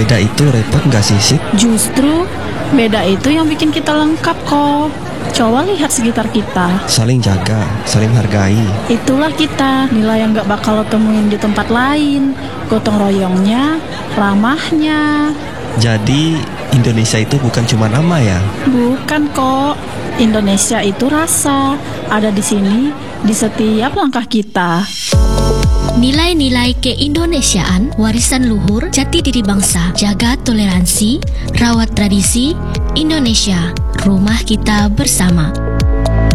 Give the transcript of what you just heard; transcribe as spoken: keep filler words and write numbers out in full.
beda itu repot nggak sih, Sip? Justru beda itu yang bikin kita lengkap kok. Coba lihat sekitar kita. Saling jaga, saling hargai. Itulah kita, nilai yang gak bakal lo temuin di tempat lain. Gotong royongnya, ramahnya. Jadi Indonesia itu bukan cuma nama ya? Bukan kok. Indonesia itu rasa. Ada di sini, di setiap langkah kita. Nilai-nilai keindonesiaan, warisan luhur, jati diri bangsa, jaga toleransi, rawat tradisi, Indonesia, rumah kita bersama.